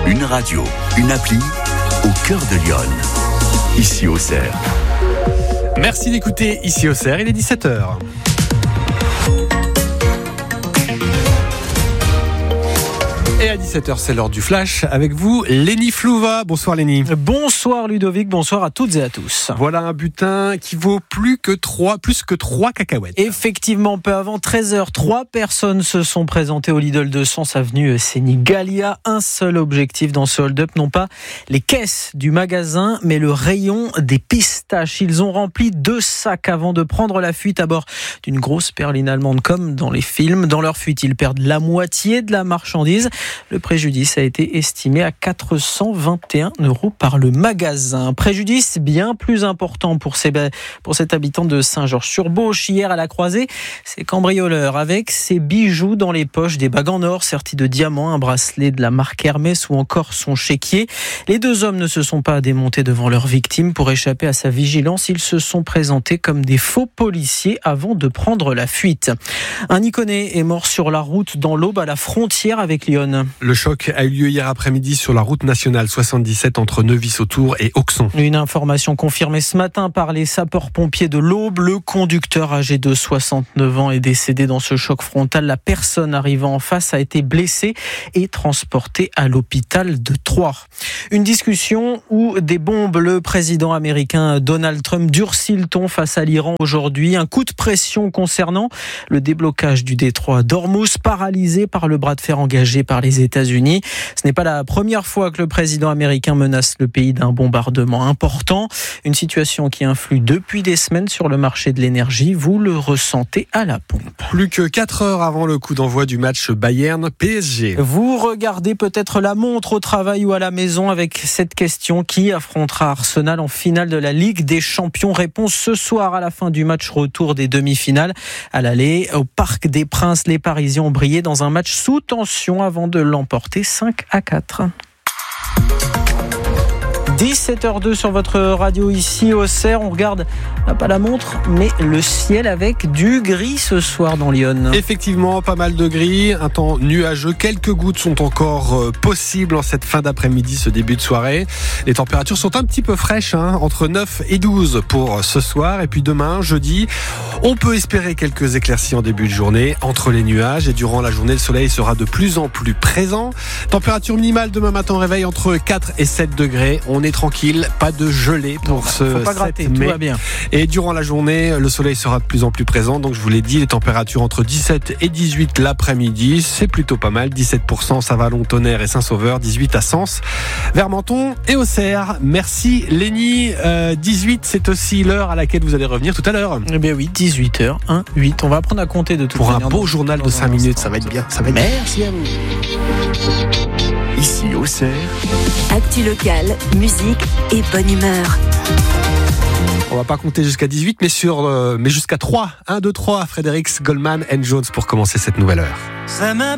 Une radio, une appli, au cœur de Lyon. Ici Auxerre. Merci d'écouter Ici Auxerre, il est 17h. Et à 17h, c'est l'heure du flash. Avec vous, Lénie Flouva. Bonsoir Lénie. Bonsoir Ludovic, bonsoir à toutes et à tous. Voilà un butin qui vaut plus que 3 cacahuètes. Effectivement, peu avant 13h, 3 personnes se sont présentées au Lidl de Sens avenue Sénigalia. Un seul objectif dans ce hold-up, non pas les caisses du magasin, mais le rayon des pistaches. Ils ont rempli 2 sacs avant de prendre la fuite à bord d'une grosse berline allemande comme dans les films. Dans leur fuite, ils perdent la moitié de la marchandise. Le préjudice a été estimé à 421 € par le magasin. Préjudice bien plus important pour cet habitant de Saint-Georges-sur-Beauche. Hier à la Croisée, ces cambrioleurs avec ses bijoux dans les poches, des bagues en or serties de diamants, un bracelet de la marque Hermès ou encore son chéquier. Les 2 hommes ne se sont pas démontés devant leur victime. Pour échapper à sa vigilance, ils se sont présentés comme des faux policiers avant de prendre la fuite. Un Iconais est mort sur la route dans l'Aube à la frontière avec Lyon. Le choc a eu lieu hier après-midi sur la route nationale 77 entre Neuvy-Sautour et Auxon. Une information confirmée ce matin par les sapeurs-pompiers de l'Aube. Le conducteur âgé de 69 ans est décédé dans ce choc frontal. La personne arrivant en face a été blessée et transportée à l'hôpital de Troyes. Une discussion où des bombes. Le président américain Donald Trump durcit le ton face à l'Iran aujourd'hui. Un coup de pression concernant le déblocage du détroit d'Ormuz, paralysé par le bras de fer engagé par les États-Unis. Ce n'est pas la première fois que le président américain menace le pays d'un bombardement important. Une situation qui influe depuis des semaines sur le marché de l'énergie. Vous le ressentez à la pompe. Plus que 4 heures avant le coup d'envoi du match Bayern-PSG. Vous regardez peut-être la montre au travail ou à la maison avec cette question: qui affrontera Arsenal en finale de la Ligue des Champions? Réponse ce soir à la fin du match retour des demi-finales. À l'aller, au Parc des Princes, les Parisiens ont brillé dans un match sous tension avant de l'emporter 5-4. 17h02 sur votre radio ici Auxerre. On regarde pas la montre mais le ciel avec du gris ce soir dans Lyon. Effectivement, pas mal de gris, un temps nuageux, quelques gouttes sont encore possibles en cette fin d'après-midi, ce début de soirée. Les températures sont un petit peu fraîches, entre 9 et 12 pour ce soir. Et puis demain, jeudi, on peut espérer quelques éclaircies en début de journée entre les nuages. Et durant la journée, le soleil sera de plus en plus présent. Température minimale demain matin au réveil entre 4 et 7 degrés. On est tranquille, pas de gelée pour ce 7 mai. Tout va bien. Et durant la journée, le soleil sera de plus en plus présent. Donc je vous l'ai dit, les températures entre 17 et 18 l'après-midi, c'est plutôt pas mal. 17% Savalon, Tonnerre et Saint-Sauveur, 18 à Sens, Vermenton et Auxerre. Merci Lénie. 18, c'est aussi l'heure à laquelle vous allez revenir tout à l'heure. Eh bien oui, 18h, 1, 8. On va apprendre à compter de toute manière. Pour un beau journal de 5 minutes, ça va être bien. Merci à vous. Ici Auxerre. Actu locale, musique et bonne humeur. On va pas compter jusqu'à 18, mais jusqu'à 3. 1, 2, 3. Fredericks, Goldman and Jones pour commencer cette nouvelle heure.